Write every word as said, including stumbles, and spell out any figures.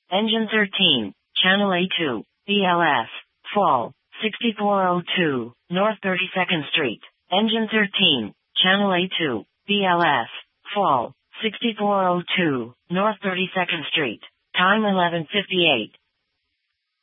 Engine thirteen, Channel A two, B L S, fall, sixty-four oh two, North thirty-second Street. Engine thirteen, Channel A two, B L S, fall, sixty-four oh two, North thirty-second Street. Time eleven fifty-eight.